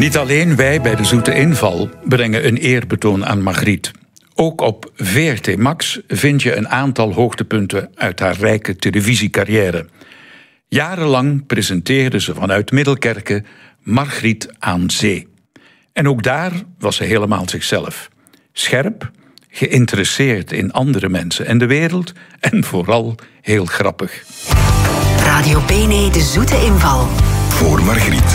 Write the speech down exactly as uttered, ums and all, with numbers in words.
Niet alleen wij bij de Zoete Inval brengen een eerbetoon aan Margriet. Ook op V R T Max vind je een aantal hoogtepunten uit haar rijke televisiecarrière. Jarenlang presenteerde ze vanuit Middelkerke Margriet aan Zee. En ook daar was ze helemaal zichzelf. Scherp, geïnteresseerd in andere mensen en de wereld en vooral heel grappig. Radio B N E, de Zoete Inval. Voor Margriet.